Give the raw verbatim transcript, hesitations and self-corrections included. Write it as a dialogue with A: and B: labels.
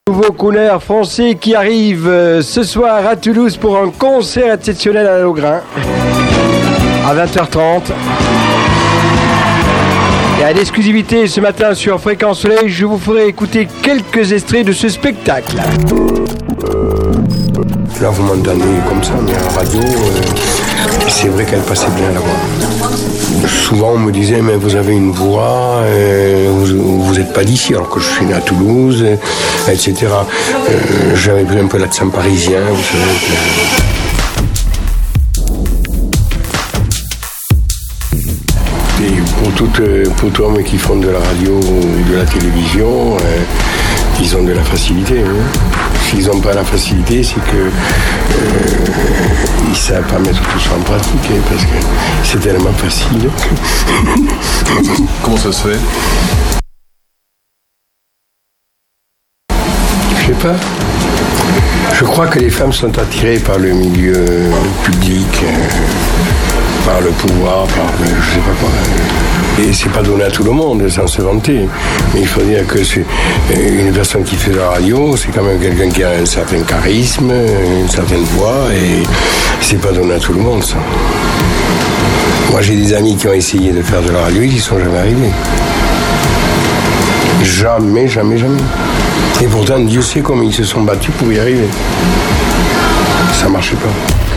A: Nouveau crooner français qui arrive euh, ce soir à Toulouse pour un concert exceptionnel à Laugrain à vingt heures trente. Et à l'exclusivité ce matin sur Fréquence Soleil, je vous ferai écouter quelques extraits de ce spectacle.
B: Là, vous m'entendez comme ça, mais à la radio, euh, c'est vrai qu'elle passait bien la voix. Souvent, on me disait, mais vous avez une voix, euh, vous n'êtes pas d'ici, alors que je suis né à Toulouse, euh, et cetera. Euh, j'avais pris un peu l'accent parisien, vous savez. Et pour tout, pour tout homme qui font de la radio ou de la télévision, euh, ils ont de la facilité. Hein. S'ils n'ont pas la facilité, c'est que euh, ils ne savent pas mettre tout ça en pratique, hein, parce que c'est tellement facile.
C: Comment ça se fait?
B: Je sais pas. Je crois que les femmes sont attirées par le milieu public, euh, par le pouvoir, par le, je sais pas quoi. Et c'est pas donné à tout le monde sans se vanter. Mais il faut dire que c'est une personne qui fait de la radio, c'est quand même quelqu'un qui a un certain charisme, une certaine voix, et c'est pas donné à tout le monde, ça. Moi, j'ai des amis qui ont essayé de faire de la radio, ils y sont jamais arrivés. Jamais, jamais, jamais. Et pourtant, Dieu sait comment ils se sont battus pour y arriver. Ça marchait pas.